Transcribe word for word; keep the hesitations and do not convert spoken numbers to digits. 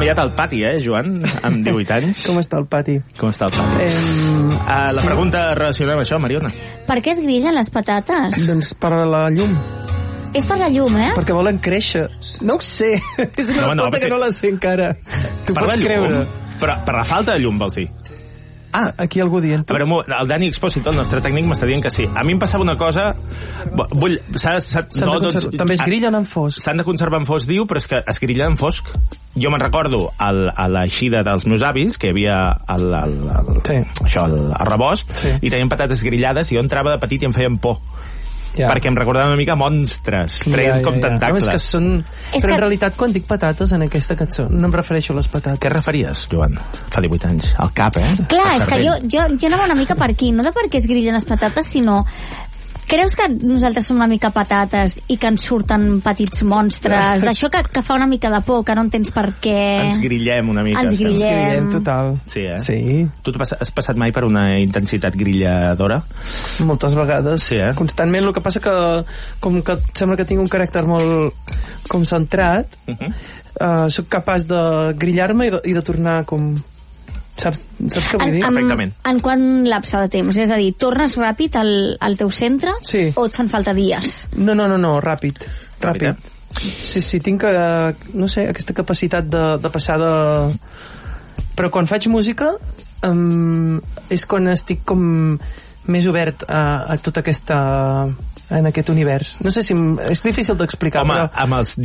criat al pati, eh, Joan, amb divuit anys. Com està el pati? Com està el pati? Eh, uh, la sí. pregunta relacionada amb això, Mariona. Per què es grillen les patates? Doncs per la llum. És per la llum, eh? Perquè volen créixer. No ho sé. És una No, no, resposta perquè- que no la sé encara. Tu Per pots la llum? creure. Però per la falta de llum, vols dir? Ah, aquí algú dient. A veure, mo- el Dani Expósito, el nostre tècnic, m'està dient que sí. A mi em passava una cosa... Vull... S'ha, s'ha, S'han de conservar- també es grillen en fosc. S'han de conservar en fosc, diu, però és que es grillen en fosc. Jo me'n recordo al, a l'eixida dels meus avis, que hi havia el, el, el, Sí. això, el, el rebost, Sí. i tenien patates grillades, i jo entrava de petit i em feien por. Ja. Perquè em recordaven una mica monstres, treien com tentacles. No, és que són... És Però que- en realitat, quan dic patates en aquesta cançó, no em refereixo a les patates. Què referties, Joan? Fa divuit anys. Al cap, eh? Clar, Al és que cervell. jo, jo, jo anava una mica per aquí, no de per què es grillen les patates, sinó... Creus que nosaltres som una mica patates i que ens surten petits monstres? D'això que, que fa una mica de por, que no entens per què... Ens grillem una mica. Ens saps? grillem. Ens grillem, total. Sí, eh? Sí, Tu t'has has passat mai per una intensitat grilladora? moltes vegades. Sí, eh? Constantment. El que passa que, com que sembla que tinc un caràcter molt com centrat, Uh -huh. uh, sóc capaç de grillar-me i, de, i de tornar com... Saps, saps què vull dir? En, Perfectament. en, en quant lapse de temps? És a dir, tornes ràpid al, al teu centre Sí. o et fan falta dies? No, no, no, no, ràpid. Ràpid, Ràpid. Sí, sí, tinc, eh, no sé, aquesta capacitat de, de passar de... Però quan faig música um, és quan estic com més obert a, a tota aquesta... en aquest univers. No sé si... m- és difícil d'explicar, Home, però... amb els